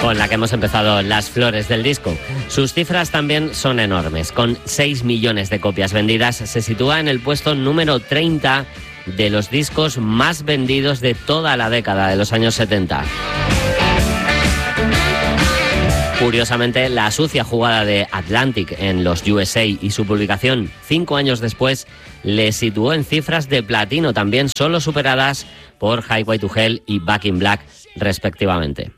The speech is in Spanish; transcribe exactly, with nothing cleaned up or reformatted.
con la que hemos empezado Las Flores del Disco. Sus cifras también son enormes. Con seis millones de copias vendidas, se sitúa en el puesto número treinta de los discos más vendidos de toda la década de los años setenta. Curiosamente, la sucia jugada de Atlantic en los U S A y su publicación cinco años después le situó en cifras de platino, también solo superadas por Highway to Hell y Back in Black, respectivamente.